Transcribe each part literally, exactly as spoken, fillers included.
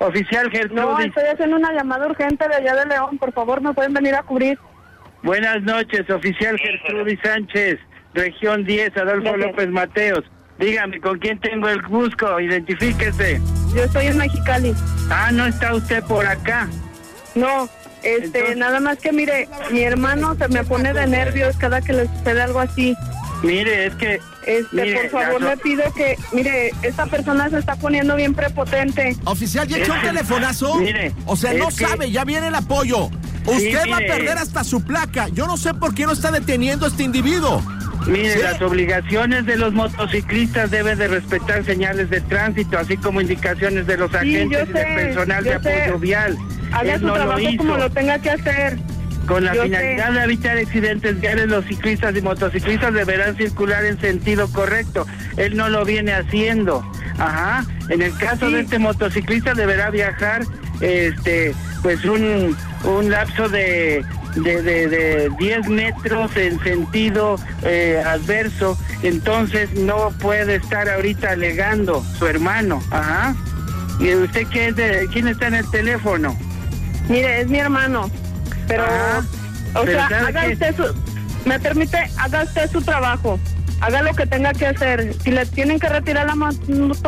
Oficial Gertrudis. No, estoy haciendo una llamada urgente de allá de León. Por favor, ¿me pueden venir a cubrir? Buenas noches, oficial Gertrudis Sánchez, región diez, Adolfo Gracias. López Mateos. Dígame, ¿con quién tengo el gusto? Identifíquese. Yo estoy en Mexicali. Ah, ¿no está usted por acá? No, este, Entonces- nada más que mire, mi hermano se me pone de nervios cada que le sucede algo así. Mire, es que... Este, mire, por favor, la- le pido que, mire, esta persona se está poniendo bien prepotente. Oficial, ¿ya Es echó un que- telefonazo? mire, o sea, no es que- sabe, ya viene el apoyo. Usted va a mire. perder hasta su placa. Yo no sé por qué no está deteniendo a este individuo. Mire, ¿Sí? las obligaciones de los motociclistas deben de respetar señales de tránsito, así como indicaciones de los Sí, agentes yo y del sé, personal de yo sé. apoyo vial. Haga Él su no lo trabajo hizo. como lo tenga que hacer. Con la yo finalidad sé. de evitar accidentes viales, los ciclistas y motociclistas deberán circular en sentido correcto. Él no lo viene haciendo. Ajá. En el caso Sí. de este motociclista deberá viajar, este, pues un, un lapso de de, de, de diez metros en sentido eh, adverso. Entonces no puede estar ahorita alegando su hermano. Ajá. ¿Y usted qué es de, quién está en el teléfono? Mire, es mi hermano. Pero, Ajá. o Pero sea, ¿sabe haga qué? usted su... Me permite, haga usted su trabajo. Haga lo que tenga que hacer. Si le tienen que retirar la moto,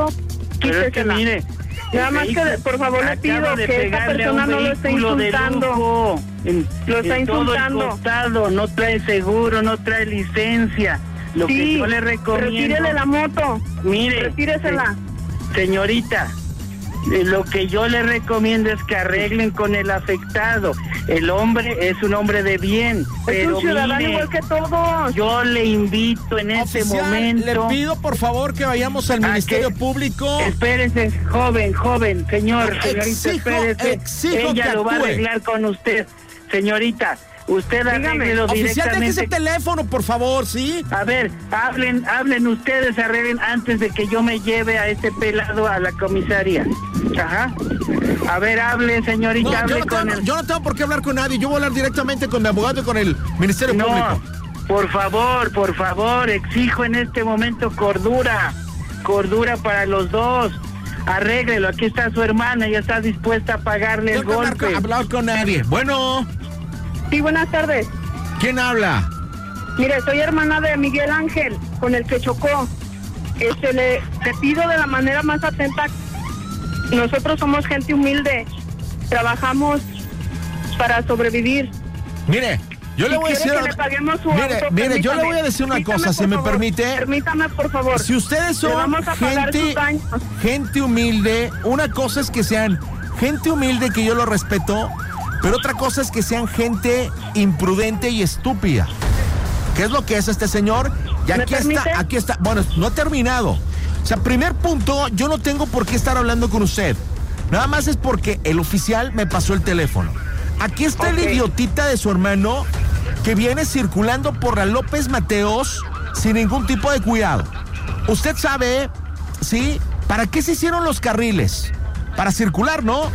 Pero es que quítesela. mire, Nada el más que, vehículo por favor, le acaba pido de que esta pegarle a un persona no lo esté vehículo de insultando. lujo, en- Lo está en todo el insultando. costado, no trae seguro, no trae licencia. Lo que Sí, yo le recomiendo... retírele la moto. Mire, Retíresela. se- señorita, eh, lo que yo le recomiendo es que arreglen con el afectado. El hombre es un hombre de bien, Es pero un ciudadano mire, igual que todos. yo le invito en este Oficial, momento... le pido por favor que vayamos al ¿A Ministerio qué? Público. Espérese, joven, joven, señor, señorita, Exijo- espérese. exijo Ella que lo va a actúe. arreglar con usted. Señorita, usted Dígame. arréglelo Oficial, deje directamente. ese teléfono, por favor, ¿sí? A ver, hablen, hablen ustedes, arreglen antes de que yo me lleve a este pelado a la comisaría. Ajá. A ver, hable, señorita, No, hable yo, no con tengo, el... yo no tengo por qué hablar con nadie. Yo voy a hablar directamente con mi abogado y con el Ministerio No, Público. por favor, por favor, exijo en este momento cordura, cordura para los dos. Arréglelo, aquí está su hermana, ya está dispuesta a pagarle el Tengo que hablar golpe. con, hablar con nadie. Bueno, Sí, buenas tardes. ¿quién habla? Mire, soy hermana de Miguel Ángel, con el que chocó. Este, le, le pido de la manera más atenta. Nosotros somos gente humilde. Trabajamos para sobrevivir. Mire, yo le Si voy a quiere decir... que le paguemos su Mire, auto, mire, yo le permítame. voy a decir una Permítame, cosa, si por me favor. permite. Permítame, por favor. Si ustedes Le son vamos a pagar gente, sus daños. gente humilde, una cosa es que sean gente humilde, que yo lo respeto, pero otra cosa es que sean gente imprudente y estúpida. ¿Qué es lo que es este señor? Y ¿Me aquí permite? está, aquí está. Bueno, no he terminado. O sea, primer punto, yo no tengo por qué estar hablando con usted. Nada más es porque el oficial me pasó el teléfono. Aquí está el Ok. idiotita de su hermano que viene circulando por la López Mateos sin ningún tipo de cuidado. Usted sabe, ¿sí? ¿Para qué se hicieron los carriles? Para circular, ¿no?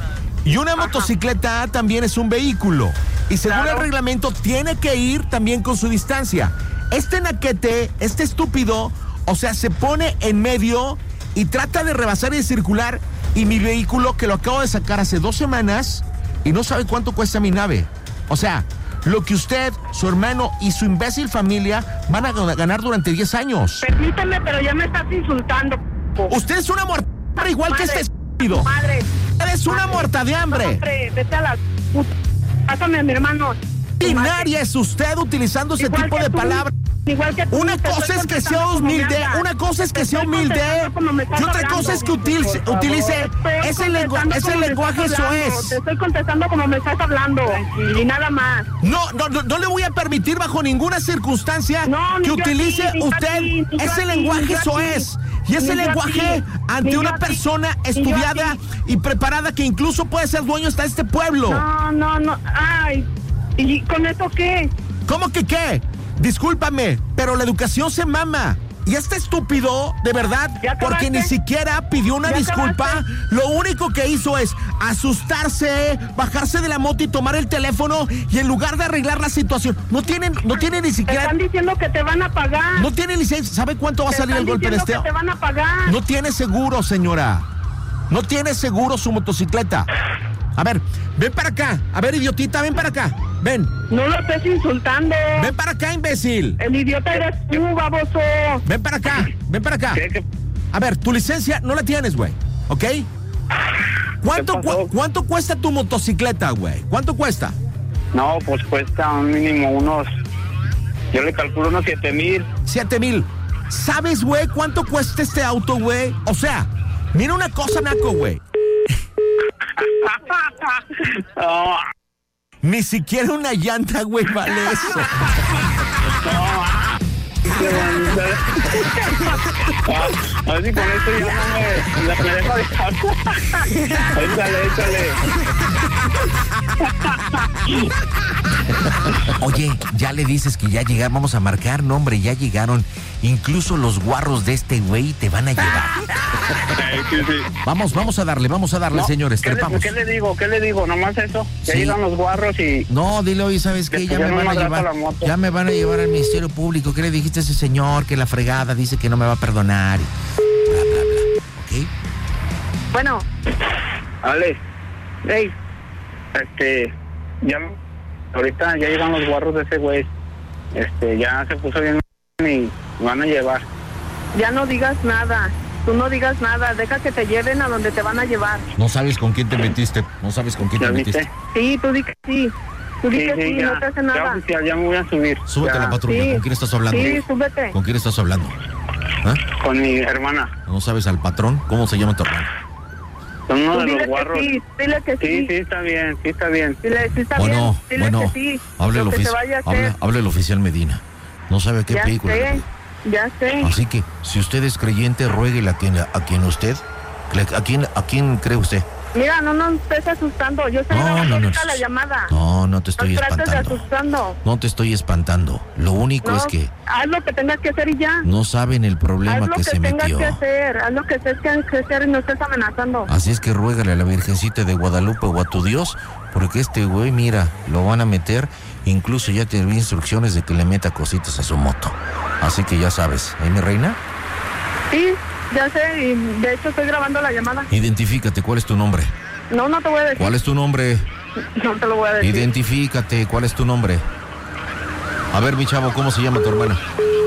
Y una motocicleta también es un vehículo. Y según Claro. el reglamento, tiene que ir también con su distancia. Este naquete, este estúpido, o sea, se pone en medio y trata de rebasar y de circular. Y mi vehículo, que lo acabo de sacar hace dos semanas, y no sabe cuánto cuesta mi nave. O sea, lo que usted, su hermano y su imbécil familia van a ganar durante diez años. Permíteme, pero ya me estás insultando. Usted es una muerta igual que Madre, este estúpido. Madre. Usted es una muerta de hambre. Hombre, vete a la... puta. Pásame a mi hermano. Binaria es usted utilizando ese Igual tipo que de tú, palabras. Igual que tú, Una te cosa estoy es que sea contestando como me humilde, hablas. una cosa es que Te sea estoy humilde, contestando como me estás y otra hablando. cosa es que utilice, Por favor. utilice Estoy ese, lengua- contestando ese como me lenguaje estás hablando. soez. Te estoy contestando como me estás hablando. Y nada más. No, no, no, no le voy a permitir bajo ninguna circunstancia No, ni que yo a utilice ti, ni yo a usted ti, ni yo a ese ti, lenguaje ni yo a ti. soez. Y ese Ni yo a lenguaje ti, ante ni yo una a ti, persona ni yo a estudiada ti. y preparada que incluso puede ser dueño hasta este pueblo. No, no, no. Ay. ¿Y con esto qué? ¿Cómo que qué? Discúlpame, pero la educación se mama. Y este estúpido, de verdad, ¿Ya acabaste? porque ni siquiera pidió una ¿Ya disculpa, acabaste? lo único que hizo es asustarse, bajarse de la moto y tomar el teléfono, y en lugar de arreglar la situación, no tienen, no tiene ni Te siquiera, están diciendo que te van a pagar. no tiene licencia. ¿Sabe cuánto va a Te salir el están golpe de diciendo este? que te van a pagar. No tiene seguro, señora. No tiene seguro su motocicleta. A ver, ven para acá. A ver, idiotita, ven para acá. Ven. No lo estés insultando. Ven para acá, imbécil. El idiota eres tú, baboso. Ven para acá, ven para acá. ¿Qué, qué? A ver, tu licencia no la tienes, güey. ¿Ok? ¿Cuánto, ¿Qué pasó? cu- ¿Cuánto cuesta tu motocicleta, güey? ¿Cuánto cuesta? No, pues cuesta un mínimo unos... Yo le calculo unos siete mil. Siete mil. ¿Sabes, güey, cuánto cuesta este auto, güey? O sea, mira una cosa, naco, güey. No, Ni siquiera una llanta, güey, vale eso. qué bonito. Ah, a ver si con esto ya no me, la- me deja de hablar. Échale, échale. Oye, ya le dices que ya llegaron, vamos a marcar, no, hombre, ya llegaron. Incluso los guarros de este güey te van a llevar. Ay, sí, sí. Vamos, vamos a darle, vamos a darle, No, señores, ¿qué le, trepamos. ¿Qué le digo? ¿Qué le digo? Nomás eso. Ya Sí. llegan los guarros y... No, dile, oye, ¿sabes qué? Que Ya te me den van a un madrazo llevar, a la moto. ya me van a llevar al Ministerio Público. ¿Qué le dijiste a ese señor? Que la fregada dice que no me va a perdonar. Y bla, bla, bla. ¿Ok? Bueno, Ale, hey, este... Ya... Ahorita ya llegan los guarros de ese güey. Este, ya se puso bien y van a llevar. ya no digas nada. Tú no digas nada. Deja que te lleven a donde te van a llevar. No sabes con quién te metiste. No sabes con quién ¿Ya te viste? metiste. Sí, tú di que sí. Tú di Sí, que sí, sí, ya. no te hace Ya, nada. oficial, ya me voy a subir. Súbete Ya, a la patrulla. Sí. ¿Con quién estás hablando? Sí, súbete. ¿Con quién estás hablando? ¿Ah? Con mi hermana. ¿No sabes al patrón? ¿Cómo se llama tu hermano? Son uno Tú de dile los que guarros. sí, dile que sí. Sí, sí, está bien, sí, está bien. Dile, sí está Bueno, bien. Dile bueno, que sí. hable el, Lo que se ofici- vaya a hacer. hable, hable el oficial Medina. No sabe qué Ya película. sé, ya sé. Así que, si usted es creyente, ruéguele a quien, a quien usted, a quién, a quién cree usted. Mira, no nos estés asustando. Yo estoy No, grabando no, no. ahorita la llamada. No, no te estoy no trates de espantando. asustando. No te estoy espantando. Lo único No, es que haz lo que tengas que hacer y ya. no saben el haz problema lo que, que, se tengas metió. que hacer. Haz lo que tengas que hacer y no estés amenazando. Así es que ruégale a la Virgencita de Guadalupe o a tu Dios, porque este güey, mira, lo van a meter. Incluso ya te di instrucciones de que le meta cositas a su moto. Así que ya sabes, ¿eh, mi reina? Sí, ya sé. Y de hecho estoy grabando la llamada. Identifícate, ¿cuál es tu nombre? No, no te voy a decir. ¿Cuál es tu nombre? No te lo voy a decir. Identifícate, ¿cuál es tu nombre? A ver, mi chavo, ¿cómo se llama tu hermana?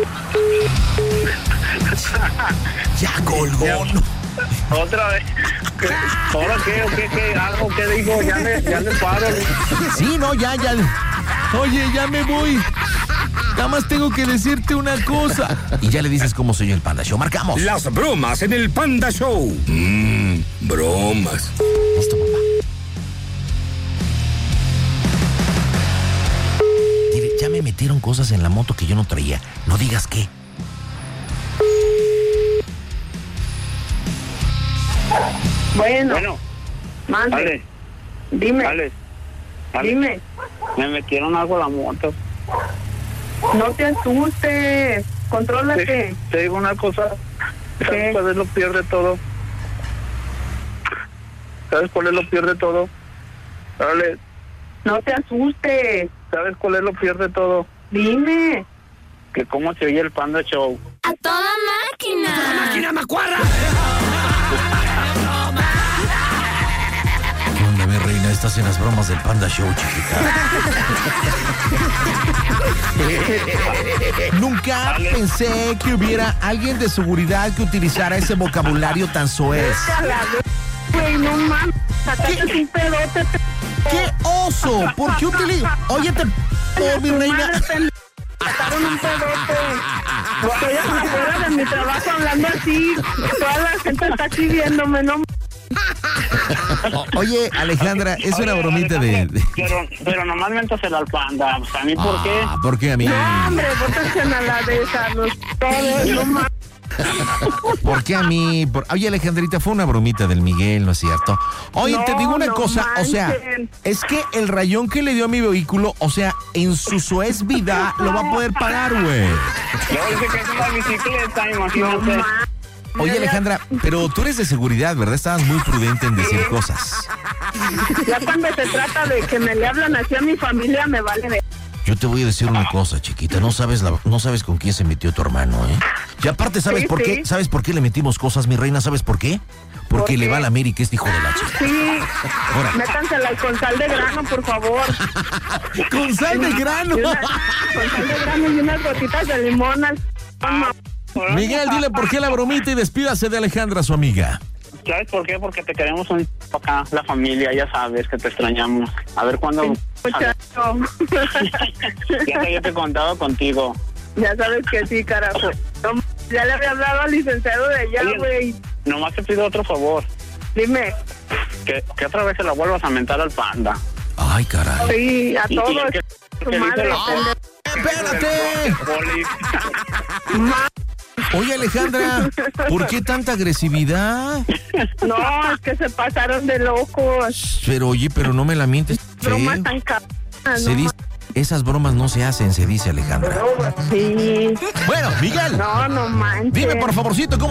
Ya colgó, no. Otra vez. ¿Qué? ¿Ahora qué? ¿O qué? ¿Qué? ¿Algo que digo? Ya le, ya le paro. Sí, no, ya, ya. Oye, ya me voy. Nada más tengo que decirte una cosa. Y ya le dices cómo soy el Panda Show. Marcamos. Las bromas en el Panda Show. Mmm, bromas. Listo, papá. Dile, ya me metieron cosas en la moto que yo no traía. No digas qué. Bueno, Bueno, mande. Ale, Dime, Ale, Ale, dime. me metieron algo a la moto. No te asustes. Contrólate. Te, te digo una cosa. ¿Qué? ¿Sabes cuál es lo peor de todo? ¿Sabes cuál es lo peor de todo? Ale, No te asustes. ¿sabes cuál es lo peor de todo? Dime. Que cómo se oye el Panda Show. ¡A toda máquina! ¡Máquina macuarra! ¿Qué onda, mi reina? Estás en las bromas del Panda Show, chiquita. Nunca pensé que hubiera alguien de seguridad que utilizara ese vocabulario tan soez. A la vez, güey, no mames. Sacaste un pedote. pe- ¡Qué oso! ¿Por qué utiliza? Oye, te... Oh, mi Tu reina. madre, pendejo. Sacaron un pedote. Estoy afuera de mi trabajo hablando así. Toda la gente está aquí viéndome, no mames. O- Oye, Alejandra, es una Oye, bromita de... Alejandro, de- Pero, pero nomás méntasela al Panda. Pues, ¿a mí por qué? Ah, ¿por qué a mí? No, hombre, bótense a la de esa. Los todos, no mames. ¿Por qué a mí? Por- Oye, Alejandrita, fue una bromita del Miguel, ¿no es cierto? Oye, No, te digo una no cosa, o sea, manchen. es que el rayón que le dio a mi vehículo, o sea, en su soez vida lo va a poder pagar, güey. Luego dice que es una bicicleta, No imagínate. mames. Oye, Alejandra, pero tú eres de seguridad, ¿verdad? Estabas muy prudente en decir cosas. Ya cuando se trata de que me le hablan así a mi familia, me vale de... Yo te voy a decir una cosa, chiquita, no sabes la, no sabes con quién se metió tu hermano, ¿eh? Y aparte, ¿sabes Sí, por qué? sí. ¿Sabes por qué le metimos cosas, mi reina? ¿Sabes por qué? Porque ¿Por le qué? va a la América este hijo de la chica. Sí, Ahora. métansela con sal de grano, por favor. Con sal de grano. Y una- con sal de grano y unas gotitas de limón. al- Miguel, dile por qué la bromita y despídase de Alejandra, su amiga. ¿Sabes por qué? Porque te queremos un acá, la familia, ya sabes que te extrañamos. A ver cuándo... Muchacho. Ya que yo te he contado contigo. Ya sabes que sí, carajo. No, ya le había hablado al licenciado de allá, Oye, güey. Nomás te pido otro favor. Dime. Que, que otra vez se la vuelvas a mentar al panda. Ay, caray. Sí, a Y- y todos. que- Su que madre. dice la- pendejo. ¡Espérate! Poli. Ma- Oye, Alejandra, ¿por qué tanta agresividad? No, es que se pasaron de locos. Pero oye, pero no me la mientes. Bromas feo. tan cabronas. Se no dice, esas bromas no se hacen, se dice Alejandra. ma- Sí. Bueno, Miguel, No, no manches. dime por favorcito, ¿cómo